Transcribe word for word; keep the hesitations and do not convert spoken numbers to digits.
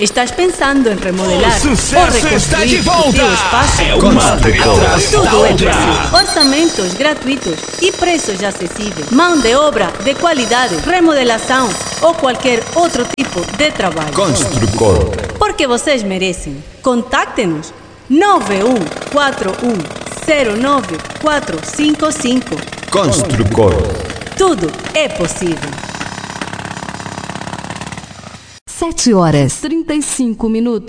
Estás pensando em remodelar O sucesso ou reconstruir está de o volta! teu espaço? É uma atrás da Tudo é outra. possível. Orçamentos gratuitos e preços acessíveis. Mão de obra de qualidade, remodelação ou qualquer outro tipo de trabalho. Construcor. Porque vocês merecem. Contacte-nos nove um quatro um zero nove quatro cinco cinco. Construcor. Tudo é possível. Sete horas trinta e cinco minutos.